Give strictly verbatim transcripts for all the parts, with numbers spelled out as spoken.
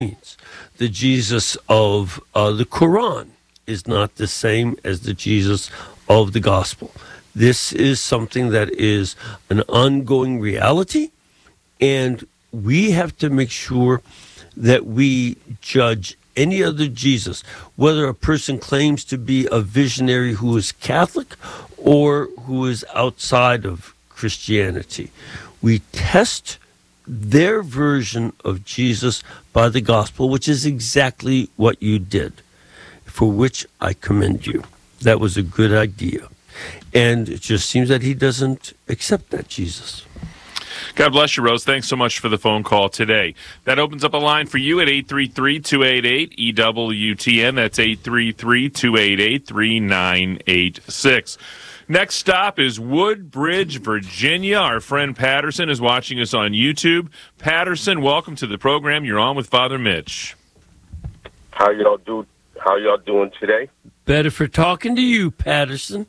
The Jesus of uh, the Quran is not the same as the Jesus of the gospel. This is something that is an ongoing reality, and we have to make sure that we judge any other Jesus, whether a person claims to be a visionary who is Catholic or who is outside of Christianity. We test their version of Jesus by the gospel, which is exactly what you did, for which I commend you. That was a good idea. And it just seems that he doesn't accept that Jesus. God bless you, Rose. Thanks so much for the phone call today. That opens up a line for you at eight three three, two eight eight, E W T N. That's eight three three, two eight eight, three nine eight six. Next stop is Woodbridge, Virginia. Our friend Patterson is watching us on YouTube. Patterson, welcome to the program. You're on with Father Mitch. How y'all do? How y'all doing today? Better for talking to you, Patterson.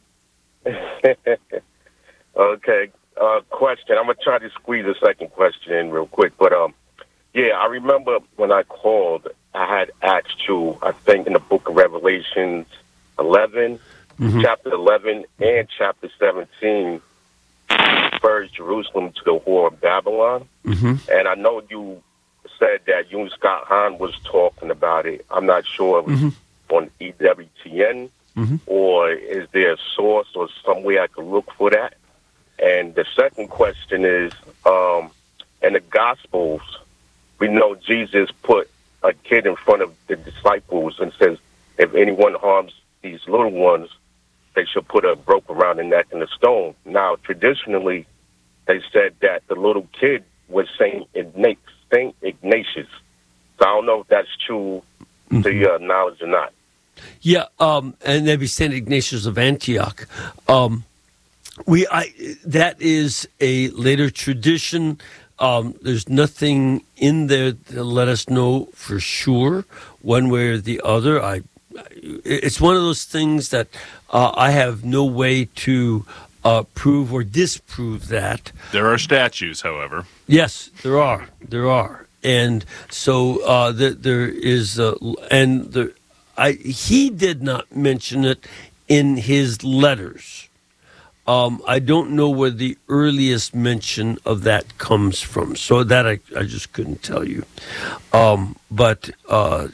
Okay. Uh, question. I'm gonna try to squeeze a second question in real quick, but um, yeah, I remember when I called, I had asked you, I think in the Book of Revelations, eleven, mm-hmm. chapter eleven, and chapter seventeen, refers Jerusalem to the whore of Babylon, mm-hmm. and I know you said that you and Scott Hahn was talking about it. I'm not sure if it was mm-hmm. on E W T N mm-hmm. or is there a source or some way I could look for that? And the second question is, um, in the Gospels, we know Jesus put a kid in front of the disciples and says, if anyone harms these little ones, they should put a rope around the neck and a stone. Now, traditionally, they said that the little kid was Saint Ignatius. Saint Ignatius. So I don't know if that's true mm-hmm. to your knowledge or not. Yeah, um, and that'd be Saint Ignatius of Antioch. Um, we, I, that is a later tradition. Um, there's nothing in there to let us know for sure, one way or the other. I, it's one of those things that uh, I have no way to uh, prove or disprove that. There are statues, however. Yes, there are. There are, and so uh, the, there is, uh, and the, I he did not mention it in his letters. Um, I don't know where the earliest mention of that comes from, so that I, I just couldn't tell you. Um, but uh,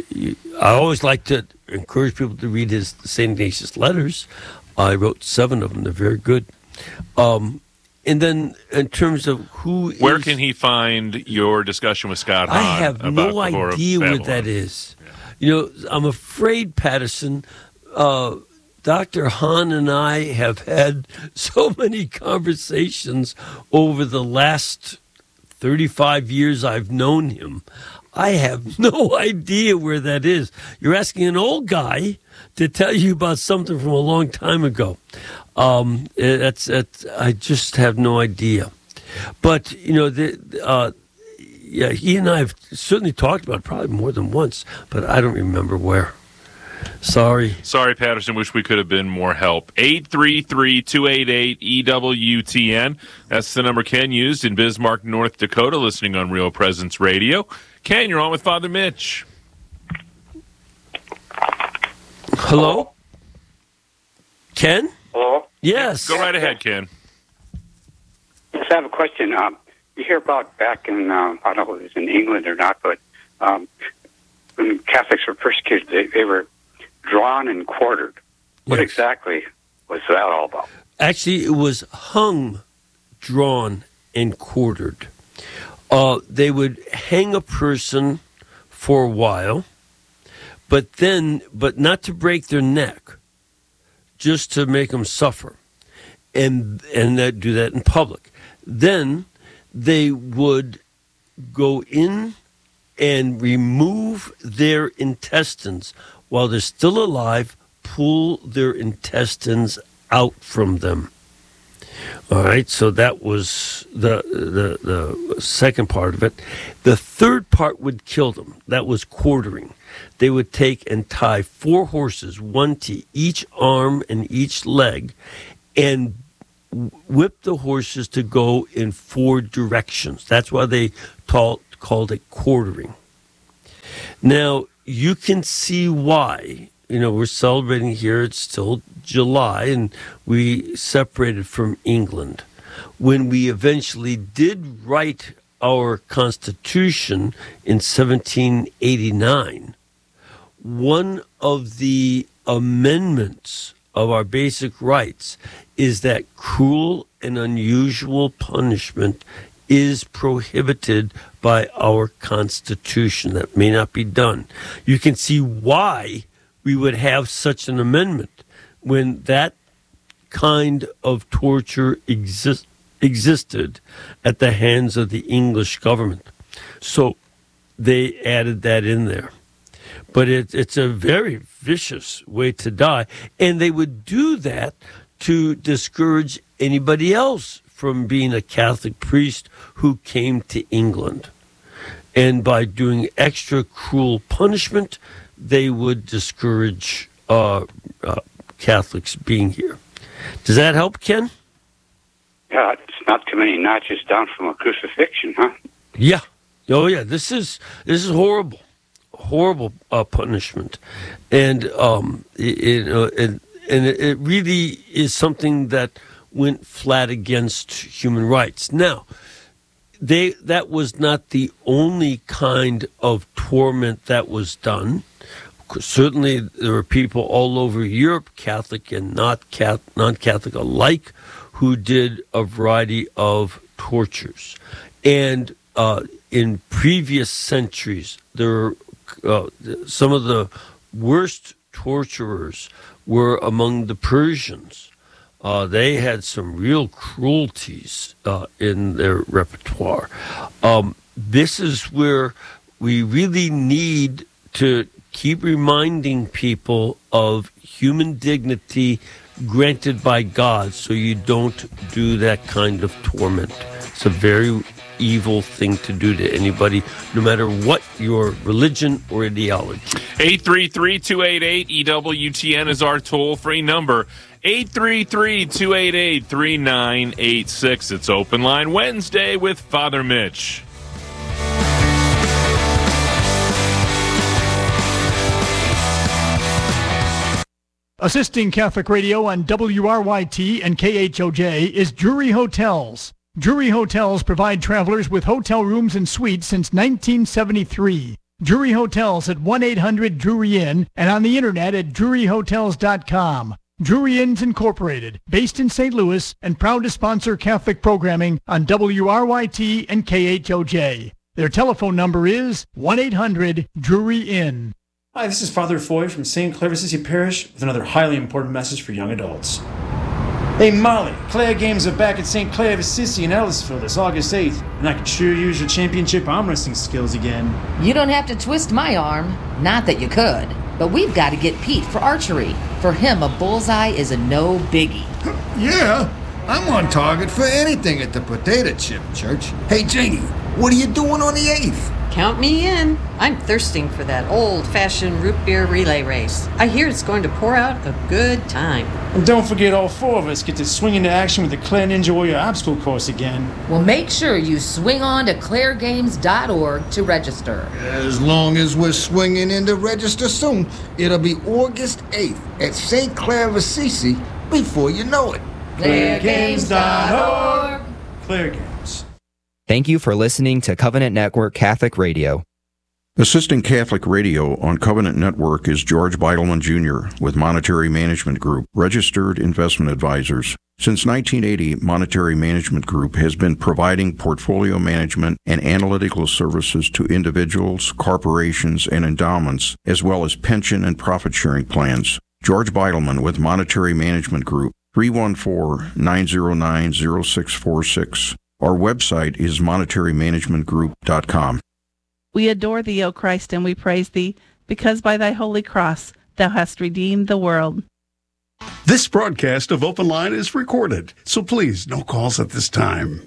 I always like to encourage people to read his Saint Ignatius letters. I wrote seven of them; they're very good. Um, and then, in terms of who, where is, can he find your discussion with Scott Hahn? I have about no idea where that is. Yeah. You know, I'm afraid, Patterson. Uh, Doctor Hahn and I have had so many conversations over the last thirty-five years I've known him. I have no idea where that is. You're asking an old guy to tell you about something from a long time ago. Um, that's, that's I just have no idea. But, you know, the, uh, yeah, he and I have certainly talked about it probably more than once, but I don't remember where. Sorry. Sorry, Patterson. Wish we could have been more help. eight three three, two eight eight, E W T N. That's the number Ken used in Bismarck, North Dakota, listening on Real Presence Radio. Ken, you're on with Father Mitch. Hello? Ken? Hello? Yes. Go right ahead, Ken. Yes, I have a question. Um, you hear about back in, uh, I don't know if it was in England or not, but um, when Catholics were persecuted, they, they were drawn and quartered. What yes. exactly was that all about? Actually, it was hung, drawn, and quartered. Uh, they would hang a person for a while, but then, but not to break their neck, just to make them suffer, and and that, do that in public. Then they would go in and remove their intestines while they're still alive, pull their intestines out from them. All right, so that was the, the the second part of it. The third part would kill them. That was quartering. They would take and tie four horses, one to each arm and each leg, and whip the horses to go in four directions. That's why they called, called it quartering. Now, you can see why. You know, we're celebrating here. It's still July, and we separated from England. When we eventually did write our Constitution in seventeen eighty-nine, one of the amendments of our basic rights is that cruel and unusual punishment is prohibited by our Constitution. That may not be done. You can see why we would have such an amendment when that kind of torture exist, existed at the hands of the English government. So they added that in there. But it, it's a very vicious way to die. And they would do that to discourage anybody else from being a Catholic priest who came to England. And by doing extra cruel punishment, they would discourage uh, uh, Catholics being here. Does that help, Ken? Yeah, it's not too many notches down from a crucifixion, huh? Yeah. Oh, yeah. This is this is horrible, horrible uh, punishment, and um, it, uh, it, and it really is something that went flat against human rights. Now, they that was not the only kind of torment that was done. Certainly, there were people all over Europe, Catholic and not non-Catholic alike, who did a variety of tortures. And uh, in previous centuries, there were uh, some of the worst torturers were among the Persians. Uh, they had some real cruelties uh, in their repertoire. Um, this is where we really need to keep reminding people of human dignity granted by God, so you don't do that kind of torment. It's a very evil thing to do to anybody, no matter what your religion or ideology. eight three three, two eight eight, E W T N is our toll-free number. eight three three, two eight eight, three nine eight six. It's Open Line Wednesday with Father Mitch. Assisting Catholic Radio on W R Y T and K H O J is Drury Hotels. Drury Hotels provide travelers with hotel rooms and suites since nineteen seventy-three. Drury Hotels at one eight hundred Drury Inn and on the internet at drury hotels dot com. Drury Inns Incorporated, based in Saint Louis and proud to sponsor Catholic programming on W R Y T and K H O J. Their telephone number is one eight hundred Drury Inn. Hi, this is Father Foy from Saint Clare of Assisi Parish with another highly important message for young adults. Hey Molly, Clare Games are back at Saint Clare of Assisi in Ellisville this August eighth, and I can sure use your championship arm wrestling skills again. You don't have to twist my arm. Not that you could. But we've got to get Pete for archery. For him, a bullseye is a no biggie. Yeah, I'm on target for anything at the Potato Chip Church. Hey Janie, what are you doing on the eighth? Count me in. I'm thirsting for that old-fashioned root beer relay race. I hear it's going to pour out a good time. And don't forget all four of us get to swing into action with the Clare Ninja Warrior obstacle course again. Well, make sure you swing on to clare games dot org to register. As long as we're swinging in to register soon, it'll be August eighth at Saint Clare of Assisi before you know it. clare games dot org. Clare Games. Thank you for listening to Covenant Network Catholic Radio. Assisting Catholic Radio on Covenant Network is George Beidelman Junior with Monetary Management Group, registered investment advisors. Since nineteen eighty, Monetary Management Group has been providing portfolio management and analytical services to individuals, corporations, and endowments, as well as pension and profit-sharing plans. George Beidelman with Monetary Management Group, three one four, nine zero nine, zero six four six. Our website is monetary management group dot com. We adore thee, O Christ, and we praise thee, because by thy holy cross thou hast redeemed the world. This broadcast of Open Line is recorded, so please, no calls at this time.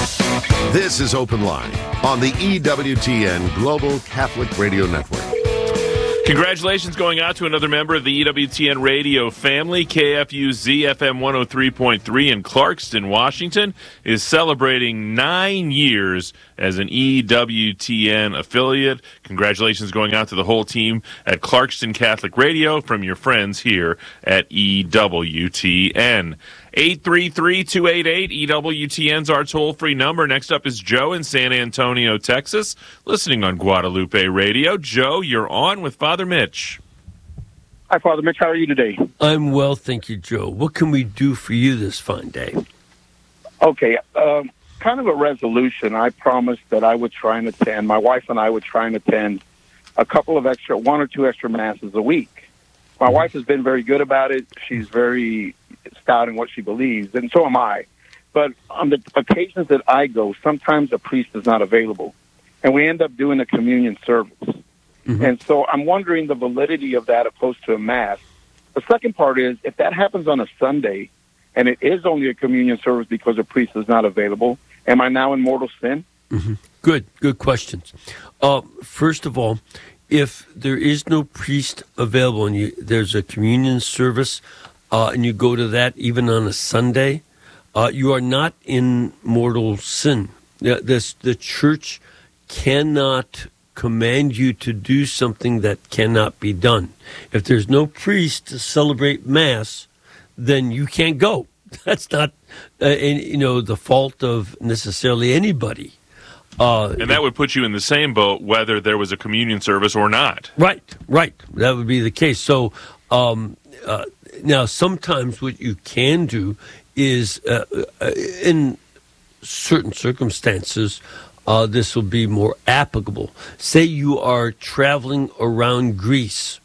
This is Open Line on the E W T N Global Catholic Radio Network. Congratulations going out to another member of the E W T N radio family. K F U Z F M one oh three point three in Clarkston, Washington is celebrating nine years as an E W T N affiliate. Congratulations going out to the whole team at Clarkston Catholic Radio from your friends here at E W T N. eight three three, two eight eight, E W T N's our toll-free number. Next up is Joe in San Antonio, Texas, listening on Guadalupe Radio. Joe, you're on with Father Mitch. Hi, Father Mitch. How are you today? I'm well, thank you, Joe. What can we do for you this fine day? Okay, um, kind of a resolution. I promised that I would try and attend, my wife and I would try and attend a couple of extra, one or two extra masses a week. My wife has been very good about it. She's very stout in what she believes, and so am I. But on the occasions that I go, sometimes a priest is not available, and we end up doing a communion service. Mm-hmm. And so I'm wondering the validity of that opposed to a mass. The second part is, if that happens on a Sunday, and it is only a communion service because a priest is not available, am I now in mortal sin? Mm-hmm. Good, good questions. Uh, first of all, if there is no priest available and you, there's a communion service uh, and you go to that even on a Sunday, uh, you are not in mortal sin. The, this, the church cannot command you to do something that cannot be done. If there's no priest to celebrate Mass, then you can't go. That's not, uh, any, you know, the fault of necessarily anybody. Uh, and that would put you in the same boat whether there was a communion service or not. Right, right. That would be the case. So um, uh, now sometimes what you can do is, uh, uh, in certain circumstances, uh, this will be more applicable. Say you are traveling around Greece,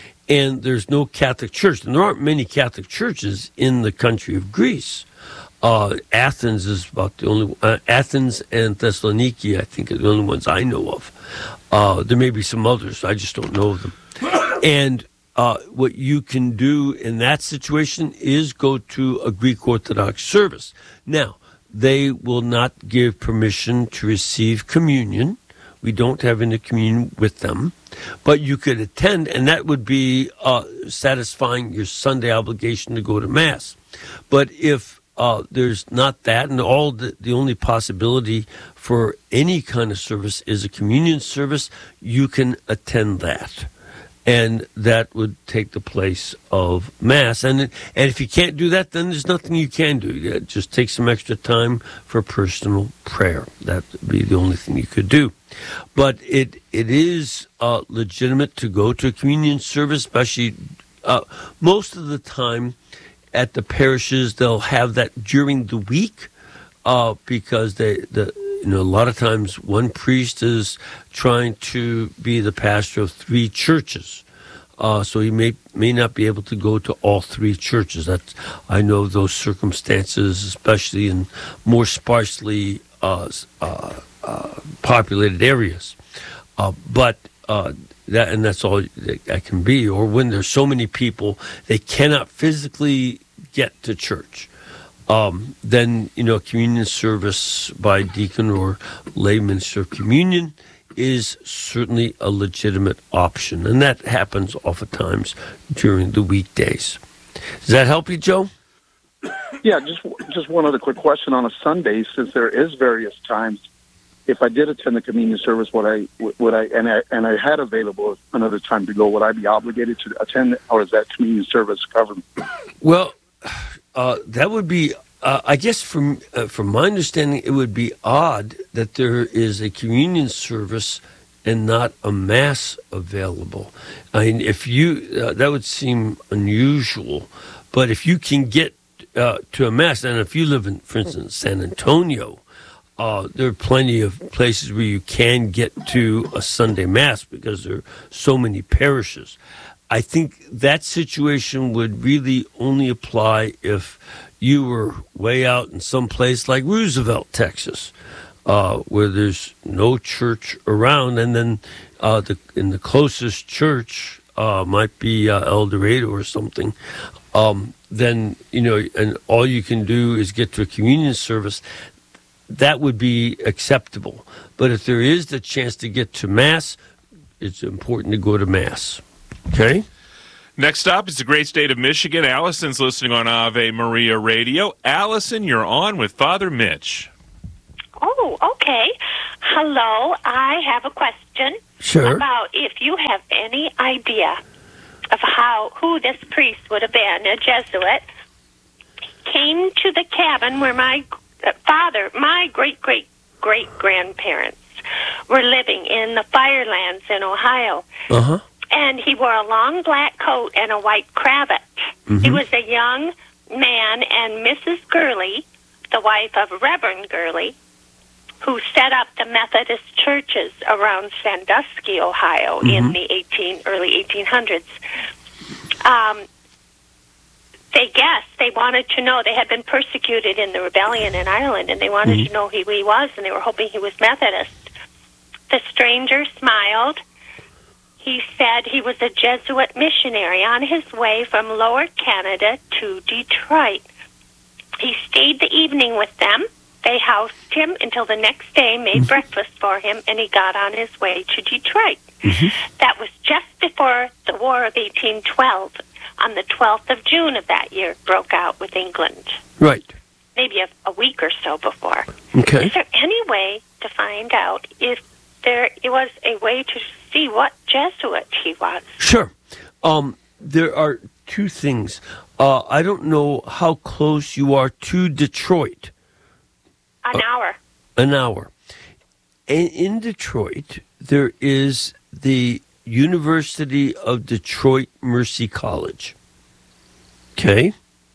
and there's no Catholic church. And there aren't many Catholic churches in the country of Greece. Uh, Athens is about the only uh, Athens and Thessaloniki, I think, are the only ones I know of. Uh, there may be some others. I just don't know of them. And uh, what you can do in that situation is go to a Greek Orthodox service. Now, they will not give permission to receive communion. We don't have any communion with them. But you could attend, and that would be uh, satisfying your Sunday obligation to go to Mass. But if uh, there's not that, and all the, the only possibility for any kind of service is a communion service, you can attend that. And that would take the place of Mass. And, and if you can't do that, then there's nothing you can do. Just take some extra time for personal prayer. That would be the only thing you could do. But it it is uh, legitimate to go to a communion service, especially uh, most of the time at the parishes. They'll have that during the week uh, because they the you know a lot of times one priest is trying to be the pastor of three churches. Uh, so he may may not be able to go to all three churches. That's, I know those circumstances, especially in more sparsely uh, uh, uh, populated areas. Uh, but uh, that and that's all that can be. Or when there's so many people, they cannot physically get to church. Um, then you know, a communion service by deacon or lay minister of communion is certainly a legitimate option, and that happens oftentimes during the weekdays. Does that help you, Joe? Yeah, just just one other quick question on a Sunday, since there is various times. If I did attend the communion service, would I would I and I and I had available another time to go, would I be obligated to attend, or is that communion service covered? Well, uh, that would be. Uh, I guess from uh, from my understanding, it would be odd that there is a communion service and not a Mass available. I mean, if you uh, that would seem unusual, but if you can get uh, to a Mass, and if you live in, for instance, San Antonio, uh, there are plenty of places where you can get to a Sunday Mass because there are so many parishes. I think that situation would really only apply if you were way out in some place like Roosevelt, Texas, uh, where there's no church around, and then uh, the in the closest church uh, might be uh, El Dorado or something. Um, then you know, and all you can do is get to a communion service. That would be acceptable. But if there is the chance to get to Mass, it's important to go to Mass. Okay. Next up is the great state of Michigan. Allison's listening on Ave Maria Radio. Allison, you're on with Father Mitch. Oh, okay. Hello. I have a question. Sure. about if you have any idea of how who this priest would have been, a Jesuit, came to the cabin where my father, my great-great-great-grandparents were living in the Firelands in Ohio. Uh-huh. And he wore a long black coat and a white cravat. Mm-hmm. He was a young man, and Missus Gurley, the wife of Reverend Gurley, who set up the Methodist churches around Sandusky, Ohio, Mm-hmm. in the eighteen early eighteen hundreds. Um, they guessed, they wanted to know, they had been persecuted in the rebellion in Ireland, and they wanted Mm-hmm. to know who he was, and they were hoping he was Methodist. The stranger smiled. He said he was a Jesuit missionary on his way from Lower Canada to Detroit. He stayed the evening with them. They housed him until the next day, made Mm-hmm. breakfast for him, and he got on his way to Detroit. Mm-hmm. That was just before the War of eighteen twelve. On the twelfth of June of that year, broke out with England. Right. Maybe a, a week or so before. Okay. Is there any way to find out if there was a way to see what Jesuit he was? Sure. Um, there are two things. Uh, I don't know how close you are to Detroit. An hour. An hour. In, in Detroit, there is the University of Detroit Mercy College. Okay?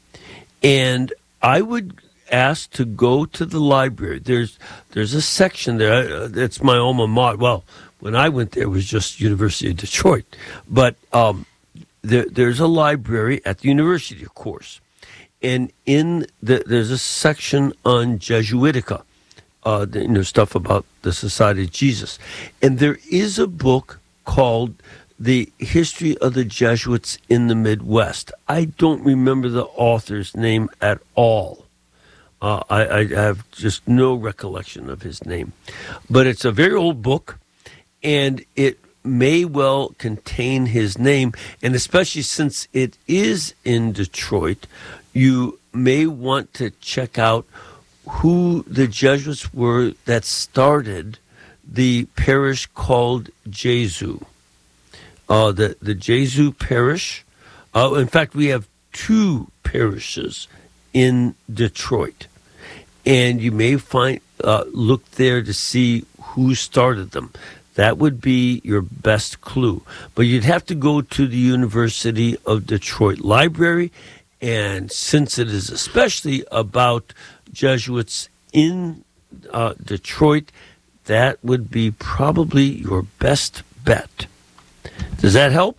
And I would ask to go to the library. There's there's a section there. That's my alma mater. Well, when I went there, it was just University of Detroit. But um, there, there's a library at the university, of course. And in the, there's a section on Jesuitica, uh, the, you know, stuff about the Society of Jesus. And there is a book called The History of the Jesuits in the Midwest. I don't remember the author's name at all. Uh, I, I have just no recollection of his name. But it's a very old book, and it may well contain his name, and especially since it is in Detroit, you may want to check out who the Jesuits were that started the parish called Jesu. Uh, the, the Jesu parish. Uh, in fact, we have two parishes in Detroit. And you may find uh, look there to see who started them. That would be your best clue. But you'd have to go to the University of Detroit Library. And since it is especially about Jesuits in uh, Detroit, that would be probably your best bet. Does that help?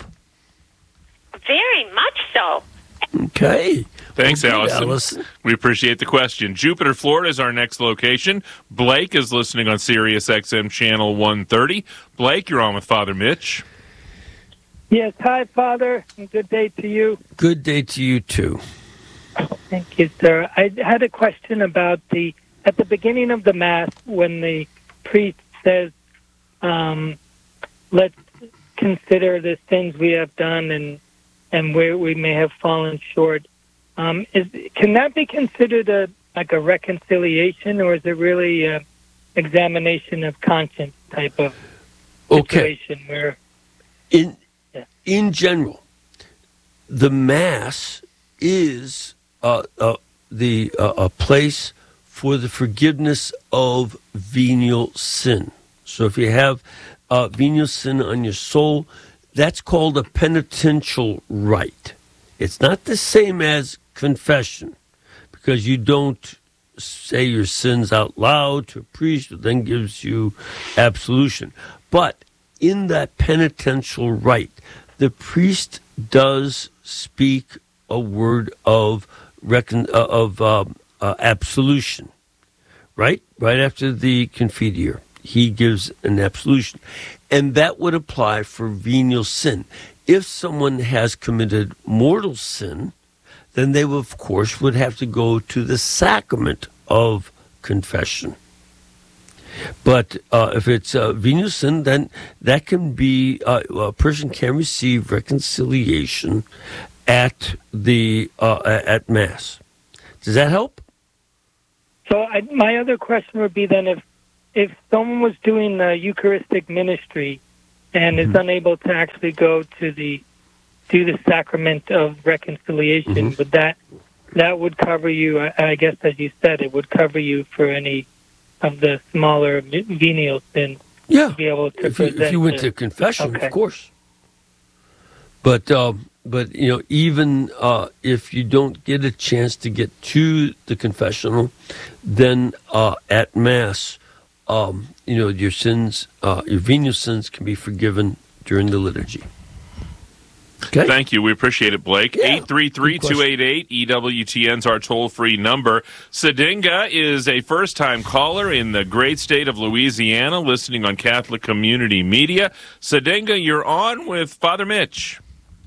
Very much so. Okay. Thanks, Well, good, Allison. Allison. We appreciate the question. Jupiter, Florida is our next location. Blake is listening on Sirius X M Channel one thirty. Blake, you're on with Father Mitch. Yes, hi, Father, and good day to you. Good day to you, too. Thank you, sir. I had a question about the, at the beginning of the Mass, when the priest says, um, let's consider the sins we have done and, and where we may have fallen short. Um, is can that be considered a like a reconciliation, or is it really an examination of conscience type of situation? Okay. Where in in general, the Mass is uh, uh, the uh, a place for the forgiveness of venial sin. So if you have uh, venial sin on your soul, that's called a penitential rite. It's not the same as confession, because you don't say your sins out loud to a priest who then gives you absolution. But in that penitential rite, the priest does speak a word of recon- uh, of uh, uh, absolution, right? Right after the Confiteor, he gives an absolution. And that would apply for venial sin. If someone has committed mortal sin, then they, will, of course, would have to go to the sacrament of confession. But uh, if it's uh, venial sin, then that can be, uh, a person can receive reconciliation at the uh, at Mass. Does that help? So I, my other question would be then, if if someone was doing the Eucharistic ministry and is Mm-hmm. unable to actually go to the do the sacrament of reconciliation, Mm-hmm. would that that would cover you? I, I guess, as you said, it would cover you for any of the smaller venial sins. Yeah, to be able to if you, if present you went it. to confession, Okay. of course. But um, but you know, even uh, if you don't get a chance to get to the confessional, then uh, at Mass, um, you know, your sins, uh, your venial sins, can be forgiven during the liturgy. Okay. Thank you. We appreciate it, Blake. eight three three, two eight eight, E W T N is our toll-free number. Sadinga is a first-time caller in the great state of Louisiana, listening on Catholic Community Media. Sadinga, you're on with Father Mitch.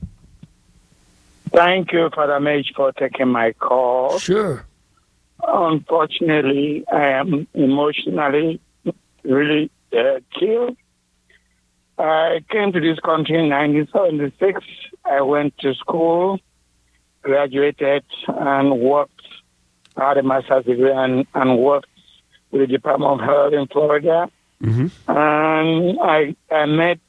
Thank you, Father Mitch, for taking my call. Sure. Unfortunately, I am emotionally really uh, killed. I came to this country in nineteen seventy-six. I went to school, graduated, and worked, had a master's degree, and, and worked with the Department of Health in Florida. Mm-hmm. And I, I met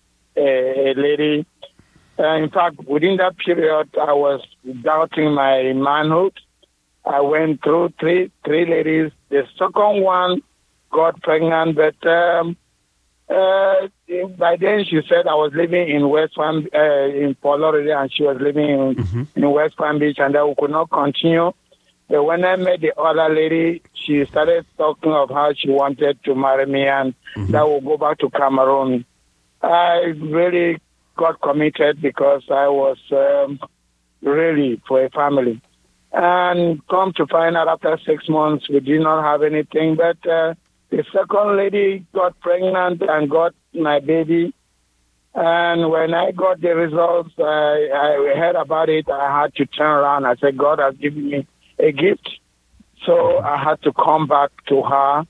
a, a lady. Uh, in fact, within that period, I was doubting my manhood. I went through three three ladies. The second one got pregnant, but um, uh, by then she said I was living in West Palm, uh, in Fort Lauderdale, and she was living in, mm-hmm. in West Palm Beach, and that we could not continue. But when I met the other lady, she started talking of how she wanted to marry me, and mm-hmm. that we'll go back to Cameroon. I really got committed because I was um, really for a family. And come to find out after six months, we did not have anything. But uh, the second lady got pregnant and got my baby. And when I got the results, I, I heard about it. I had to turn around. I said, God has given me a gift. So I had to come back to her.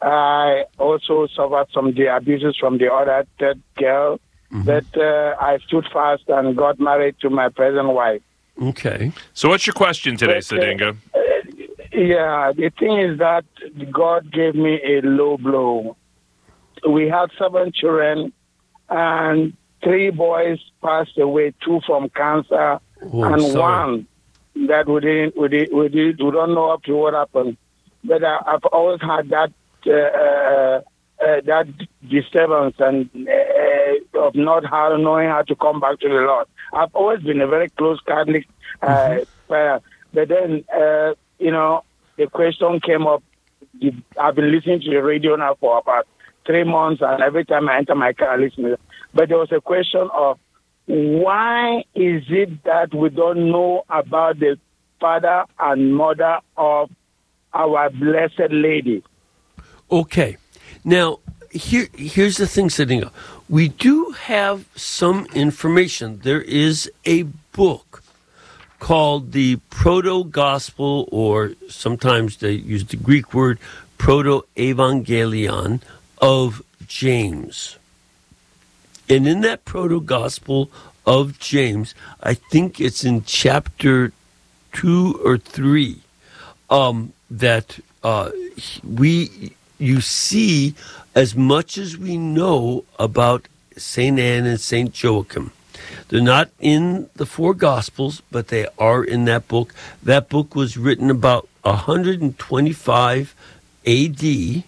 I also suffered some of the abuses from the other third girl. Mm-hmm. But uh, I stood fast and got married to my present wife. Okay. So what's your question today, But, Sadinga? Uh, yeah, the thing is that God gave me a low blow. We had seven children, and three boys passed away, two from cancer, Oh, and sorry. one that we didn't, we, did, we, did, we don't know up to what happened. But I, I've always had that uh, uh, uh, that disturbance and uh, of not how, knowing how to come back to the Lord. I've always been a very close Catholic uh, mm-hmm. prayer. But then, uh, you know, the question came up. I've been listening to the radio now for about three months, and every time I enter my car, I listen. But there was a question of why is it that we don't know about the father and mother of our Blessed Lady? Okay. Now, here, here's the thing, Sadinga. We do have some information. There is a book called the Proto-Gospel, or sometimes they use the Greek word Proto-Evangelion of James. And in that Proto-Gospel of James, I think it's in chapter two or three, um, that uh, we... you see as much as we know about Saint Anne and Saint Joachim. They're not in the four Gospels, but they are in that book. That book was written about one twenty-five A D,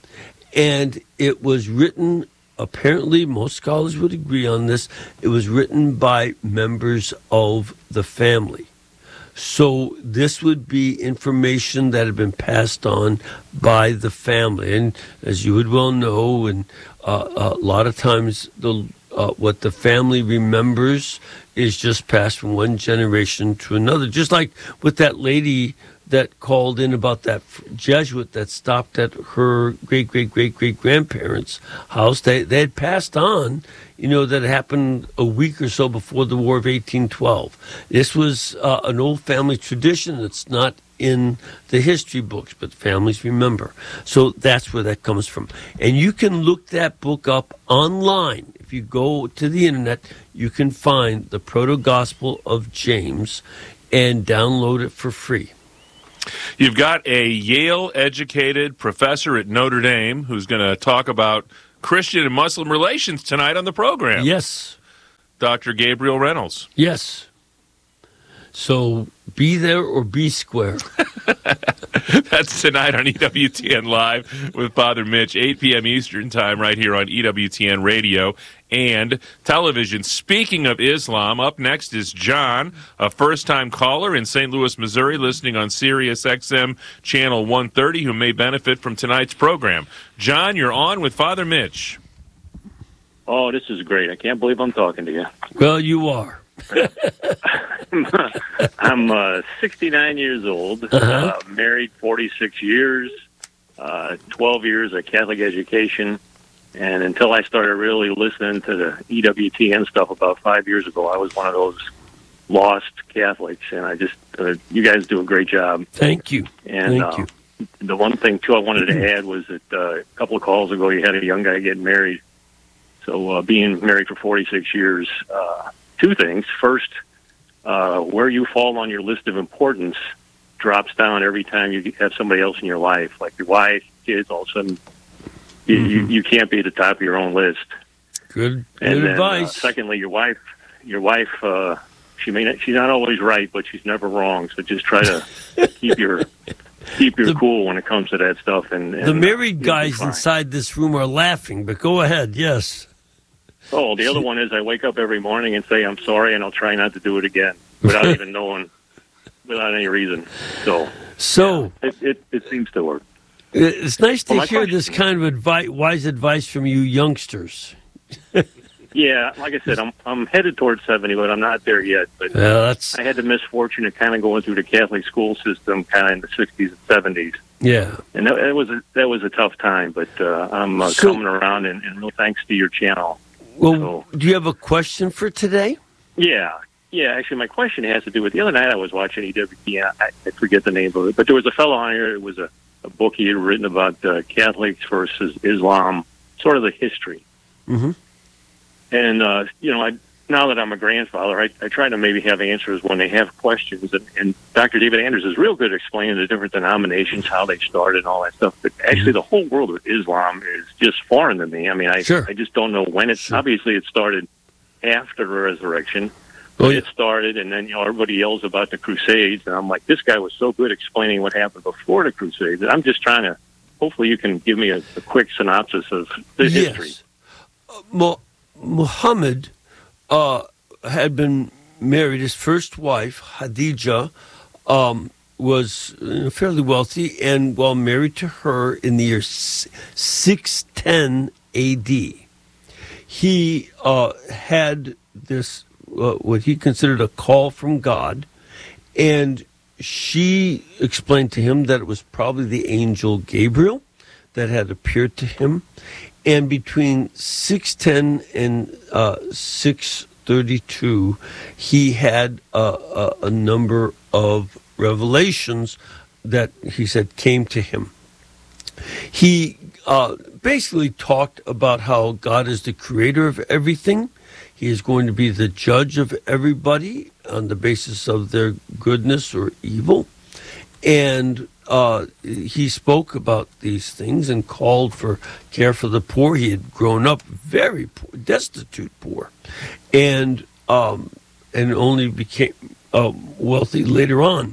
and it was written, apparently, most scholars would agree on this, it was written by members of the family. So this would be information that had been passed on by the family. And as you would well know, and uh, a lot of times the uh, what the family remembers is just passed from one generation to another. Just like with that lady that called in about that Jesuit that stopped at her great-great-great-great-grandparents' house. They, they had passed on, you know, that happened a week or so before the War of eighteen twelve. This was uh, an old family tradition that's not in the history books, but families remember. So that's where that comes from. And you can look that book up online. If you go to the internet, you can find the Proto-Gospel of James and download it for free. You've got a Yale-educated professor at Notre Dame who's going to talk about Christian and Muslim relations tonight on the program. Yes. Doctor Gabriel Reynolds. Yes. So be there or be square. That's tonight on E W T N Live with Father Mitch, eight p.m. Eastern Time, right here on E W T N Radio and television. Speaking of Islam, up next is John, a first-time caller in Saint Louis, Missouri, listening on Sirius X M Channel one thirty, who may benefit from tonight's program. John, you're on with Father Mitch. Oh, this is great. I can't believe I'm talking to you. Well, you are. I'm uh, sixty-nine years old, Uh-huh. uh, married forty-six years, uh, twelve years of Catholic education, and until I started really listening to the E W T N stuff about five years ago, I was one of those lost Catholics, and I just, uh, you guys do a great job. Thank you. And Thank uh, you. the one thing, too, I wanted to add was that uh, a couple of calls ago, you had a young guy getting married. So uh, being married for forty-six years, uh, two things. First, uh, where you fall on your list of importance drops down every time you have somebody else in your life, like your wife, kids. All of a sudden, you, Mm-hmm. you, you can't be at the top of your own list. Good, And good then, advice. Uh, secondly, your wife, your wife, uh, she may not, she's not always right, but she's never wrong. So just try to keep your keep your cool when it comes to that stuff. And, and the married you'll be guys fine. inside this room are laughing, but go ahead. Yes. Oh, the other one is I wake up every morning and say I'm sorry, and I'll try not to do it again without even knowing, without any reason. So, So it it, it seems to work. it's nice to Well, my hear question- this kind of advice, wise advice from you youngsters. Yeah, like I said, I'm I'm headed towards seventy, but I'm not there yet. But Well, that's- I had the misfortune of kind of going through the Catholic school system, kind of in the sixties and seventies, Yeah. and that, that was a that was a tough time. But uh, I'm uh, So- coming around, and, and really thanks to your channel. Well, do you have a question for today? Yeah, yeah. Actually, my question has to do with the other night I was watching E W T N. I, I forget the name of it, but there was a fellow on here. It was a, a book he had written about uh, Catholics versus Islam, sort of the history. Mm-hmm. And uh, you know, I, now that I'm a grandfather, I, I try to maybe have answers when they have questions. And, and Doctor David Anders is real good at explaining the different denominations, how they started, and all that stuff. But actually, the whole world of Islam is just foreign to me. I mean, I Sure. I just don't know when it's. Sure. Obviously, it started after the resurrection. Oh, yeah. It started, and then you know everybody yells about the Crusades, and I'm like, this guy was so good explaining what happened before the Crusades. I'm just trying to. Hopefully, you can give me a, a quick synopsis of the Yes. history. Mu- Muhammad uh, had been married. His first wife, Khadija, um, was uh, fairly wealthy, and while married to her in the year six ten A D, he uh, had this uh, what he considered a call from God, and she explained to him that it was probably the angel Gabriel that had appeared to him. And between six ten and uh, six thirty-two, he had a, a, a number of revelations that he said came to him. He uh, basically talked about how God is the creator of everything. He is going to be the judge of everybody on the basis of their goodness or evil. And uh, he spoke about these things and called for care for the poor. He had grown up very poor, destitute poor, and um, and only became uh, wealthy later on.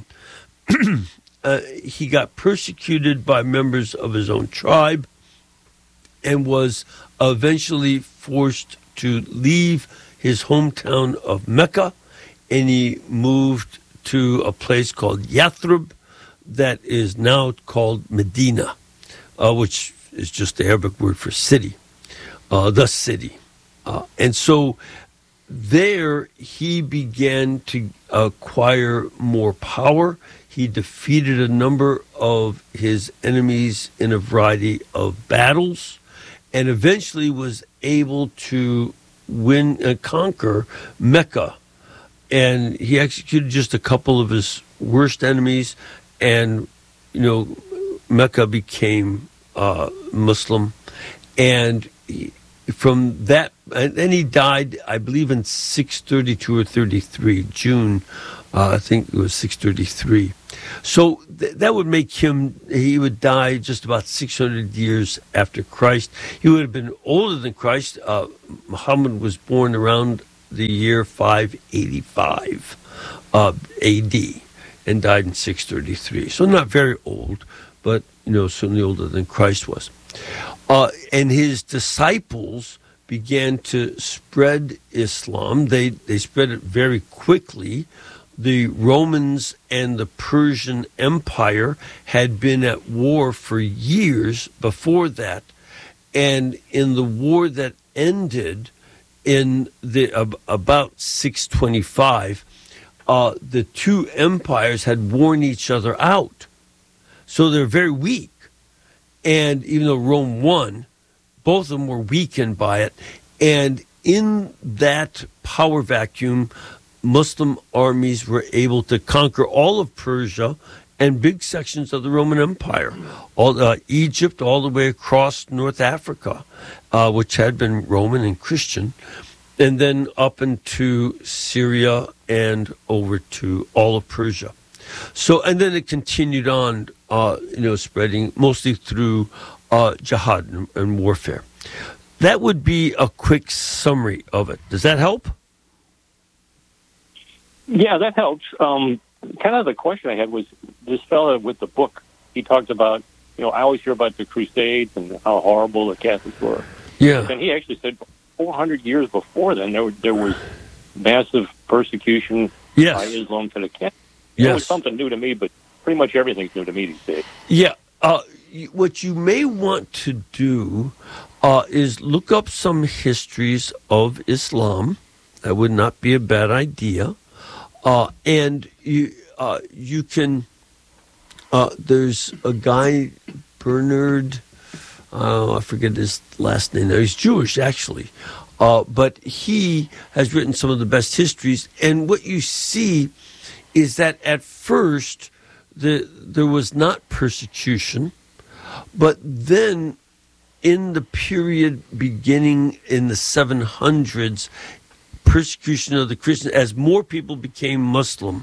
uh, he got persecuted by members of his own tribe and was eventually forced to leave his hometown of Mecca, and he moved to a place called Yathrib, that is now called Medina, uh, which is just the Arabic word for city, uh, the city. Uh, and so there he began to acquire more power. He defeated a number of his enemies in a variety of battles, and eventually was able to win and conquer Mecca. And he executed just a couple of his worst enemies, and, you know, Mecca became uh, Muslim. And he, from that, and then he died, I believe, in six thirty-two or thirty-three, June Uh, I think it was six thirty-three. So th- that would make him, he would die just about six hundred years after Christ. He would have been older than Christ. Uh, Muhammad was born around the year five eighty-five uh, A D and died in six thirty-three. So not very old, but, you know, certainly older than Christ was. Uh, and his disciples began to spread Islam. They, they spread it very quickly. The Romans and the Persian Empire had been at war for years before that. And in the war that ended in the uh, about six twenty-five, uh, the two empires had worn each other out. So they're very weak. And even though Rome won, both of them were weakened by it. And in that power vacuum, Muslim armies were able to conquer all of Persia and big sections of the Roman Empire, all uh, Egypt, all the way across North Africa, uh, which had been Roman and Christian, and then up into Syria and over to all of Persia. So, and then it continued on, uh, you know, spreading mostly through uh, jihad and, and warfare. That would be a quick summary of it. Does that help? Yeah, that helps. Um, kind of the question I had was this fella with the book. He talked about, you know, I always hear about the Crusades and how horrible the Catholics were. Yeah. And he actually said four hundred years before then, there, there was massive persecution yes. by Islam to the Catholics. Yes. It was something new to me, but pretty much everything's new to me these days. Yeah. Uh, what you may want to do uh, is look up some histories of Islam. That would not be a bad idea. Uh, and you uh, you can, uh, there's a guy, Bernard, uh, I forget his last name. He's Jewish, actually. Uh, but he has written some of the best histories. And what you see is that at first the, there was not persecution, but then in the period beginning in the seven hundreds, persecution of the Christians, as more people became Muslim,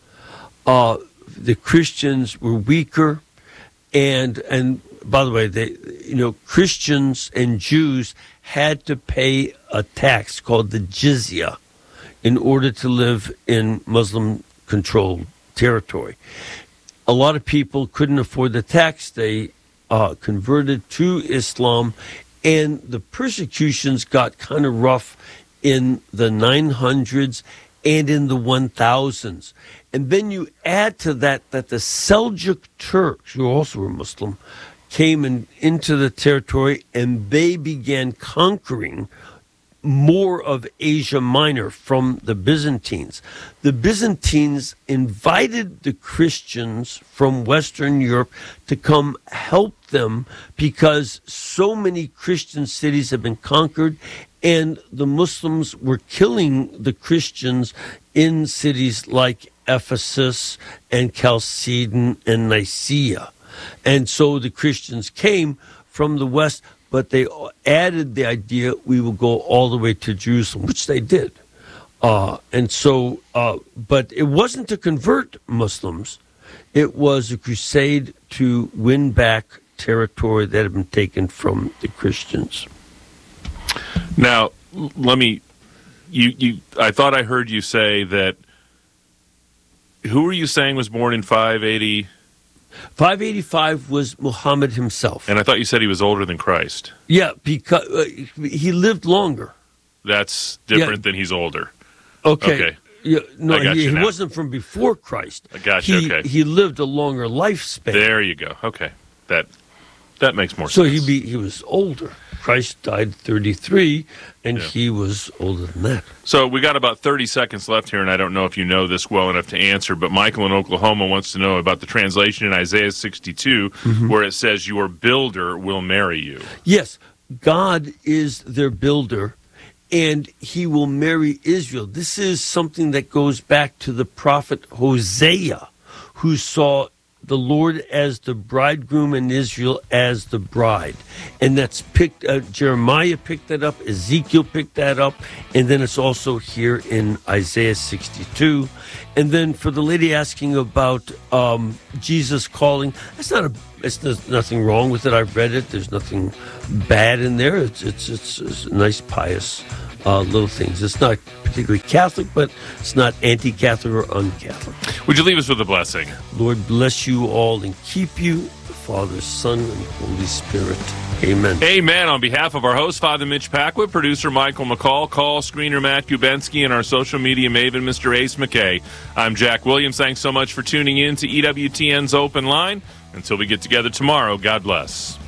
uh, the Christians were weaker, and and by the way, they you know Christians and Jews had to pay a tax called the jizya in order to live in Muslim-controlled territory. A lot of people couldn't afford the tax; they uh, converted to Islam, and the persecutions got kind of rough in the nine hundreds and in the one thousands. And then you add to that that the Seljuk Turks, who also were Muslim, came in, into the territory, and they began conquering more of Asia Minor from the Byzantines. The Byzantines invited the Christians from Western Europe to come help them because so many Christian cities have been conquered, and the Muslims were killing the Christians in cities like Ephesus and Chalcedon and Nicaea. And so the Christians came from the West, but they added the idea we will go all the way to Jerusalem, which they did. Uh, and so, uh, but it wasn't to convert Muslims. It was a crusade to win back territory that had been taken from the Christians. Now, let me, you, you, I thought I heard you say that, who were you saying was born in five eighty? five eighty-five was Muhammad himself. And I thought you said he was older than Christ. Yeah, because uh, he lived longer. That's different Yeah. than he's older. Okay. Okay. Yeah, no, I got he, you he now. wasn't from before Christ. I got you, He, okay. he lived a longer lifespan. There you go. Okay. That that makes more So sense. he be he was older. Christ died thirty-three, and Yeah. he was older than that. So we got about thirty seconds left here, and I don't know if you know this well enough to answer, but Michael in Oklahoma wants to know about the translation in Isaiah sixty-two, Mhm. where it says, your builder will marry you. Yes, God is their builder, and he will marry Israel. This is something that goes back to the prophet Hosea, who saw the Lord as the bridegroom and Israel as the bride. And that's picked, uh, Jeremiah picked that up, Ezekiel picked that up, and then it's also here in Isaiah sixty-two. And then for the lady asking about um, Jesus calling, that's not a, it's there's nothing wrong with it. I've read it. There's nothing bad in there. It's it's it's, it's nice, pious uh, little things. It's not particularly Catholic, but it's not anti-Catholic or un-Catholic. Would you leave us with a blessing? Lord bless you all and keep you, the Father, Son, and Holy Spirit. Amen. Amen. On behalf of our host, Father Mitch Packwood, producer Michael McCall, call screener Matt Kubensky, and our social media maven, Mister Ace McKay, I'm Jack Williams. Thanks so much for tuning in to E W T N's Open Line. Until we get together tomorrow, God bless.